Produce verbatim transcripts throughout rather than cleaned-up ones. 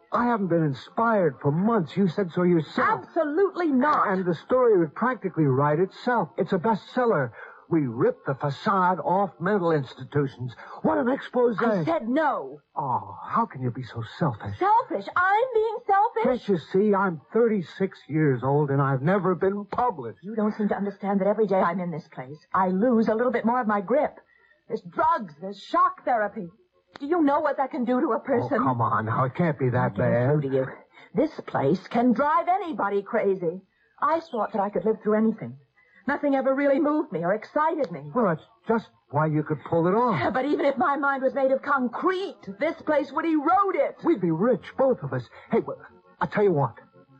I haven't been inspired for months. You said so yourself. Absolutely not. And the story would practically write itself. It's a bestseller. We ripped the facade off mental institutions. What an expose. I said no. Oh, how can you be so selfish? Selfish? I'm being selfish? Can't you see? I'm thirty-six years old and I've never been published. You don't seem to understand that every day I'm in this place, I lose a little bit more of my grip. There's drugs. There's shock therapy. Do you know what that can do to a person? Oh, come on now. It can't be that bad. True to you. This place can drive anybody crazy. I thought that I could live through anything. Nothing ever really moved me or excited me. Well, that's just why you could pull it off. Yeah, but even if my mind was made of concrete, this place would erode it. We'd be rich, both of us. Hey, well, I'll tell you what.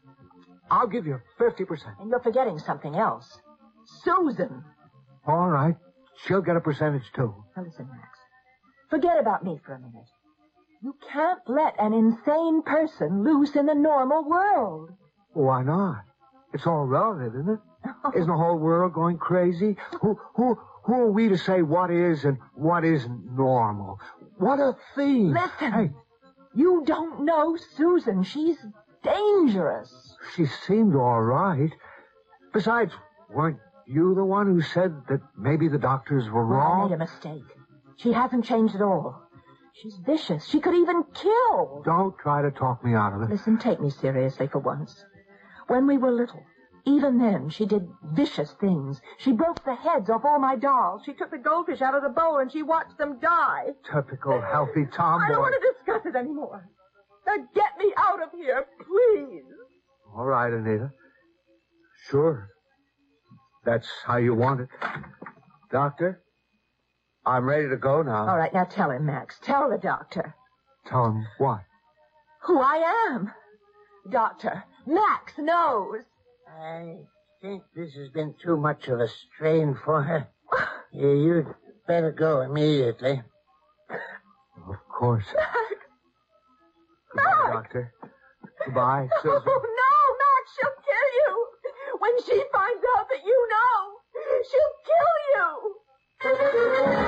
I'll give you fifty percent. And you're forgetting something else. Susan. All right. She'll get a percentage, too. Now listen, Max. Forget about me for a minute. You can't let an insane person loose in the normal world. Why not? It's all relative, isn't it? Isn't the whole world going crazy? Who, who, who are we to say what is and what isn't normal? What a theme. Listen. Hey. You don't know Susan. She's dangerous. She seemed all right. Besides, weren't you the one who said that maybe the doctors were Well, wrong? I made a mistake. She hasn't changed at all. She's vicious. She could even kill. Don't try to talk me out of it. Listen, take me seriously for once. When we were little, even then, she did vicious things. She broke the heads off all my dolls. She took the goldfish out of the bowl and she watched them die. Typical healthy tomboy. I don't want to discuss it anymore. Now get me out of here, please. All right, Anita. Sure. That's how you want it. Doctor, I'm ready to go now. All right, now tell him, Max. Tell the doctor. Tell him what? Who I am. Doctor, Max knows. I think this has been too much of a strain for her. Yeah, you'd better go immediately. Of course. Max. Goodbye, Max. Doctor. Goodbye, Oh, Susan. no, Max, she'll kill you. When she finds out that you know, she'll kill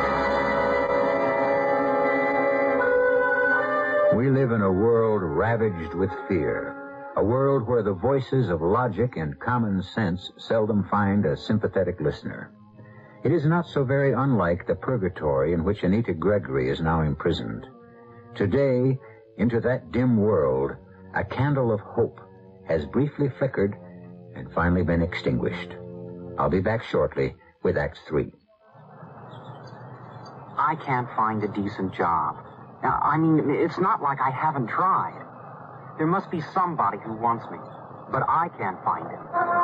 you. We live in a world ravaged with fear. A world where the voices of logic and common sense seldom find a sympathetic listener. It is not so very unlike the purgatory in which Anita Gregory is now imprisoned. Today, into that dim world, a candle of hope has briefly flickered and finally been extinguished. I'll be back shortly with Act Three. I can't find a decent job. Now, I mean, it's not like I haven't tried. There must be somebody who wants me, but I can't find him.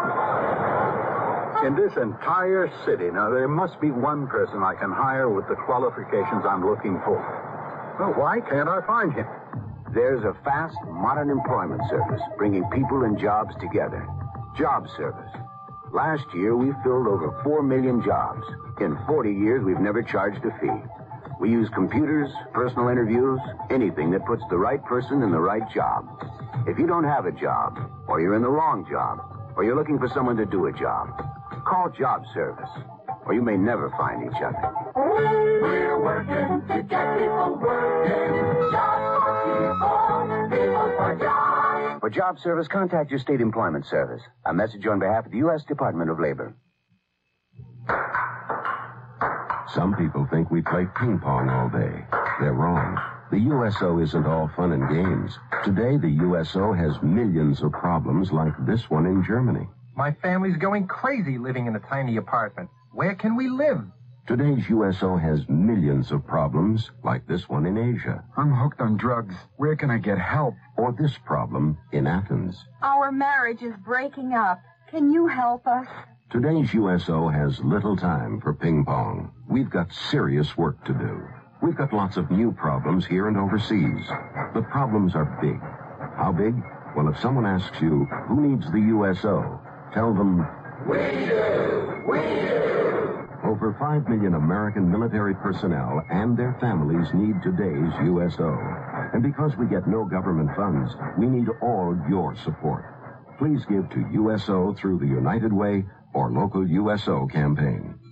In this entire city, now, there must be one person I can hire with the qualifications I'm looking for. Well, why can't I find him? There's a fast, modern employment service bringing people and jobs together. Job Service. Last year, we filled over four million jobs. In forty years, we've never charged a fee. We use computers, personal interviews, anything that puts the right person in the right job. If you don't have a job, or you're in the wrong job, or you're looking for someone to do a job, call Job Service, or you may never find each other. We're working to get people working. Jobs for people, people for jobs. For Job Service, contact your state employment service. A message on behalf of the U S Department of Labor. Some people think we play ping pong all day. They're wrong. The U S O isn't all fun and games. Today, the U S O has millions of problems like this one in Germany. My family's going crazy living in a tiny apartment. Where can we live? Today's U S O has millions of problems like this one in Asia. I'm hooked on drugs. Where can I get help? Or this problem in Athens. Our marriage is breaking up. Can you help us? Today's U S O has little time for ping pong. We've got serious work to do. We've got lots of new problems here and overseas. The problems are big. How big? Well, if someone asks you, who needs the U S O? Tell them, we do, we do. Over five million American military personnel and their families need today's U S O. And because we get no government funds, we need all your support. Please give to U S O through the United Way or local U S O campaign.